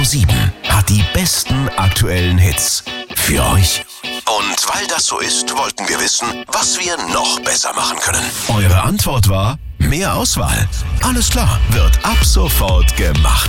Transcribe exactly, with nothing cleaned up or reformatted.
sieben hat die besten aktuellen Hits für euch. Und weil das so ist, wollten wir wissen, was wir noch besser machen können. Eure Antwort war mehr Auswahl. Alles klar, wird ab sofort gemacht.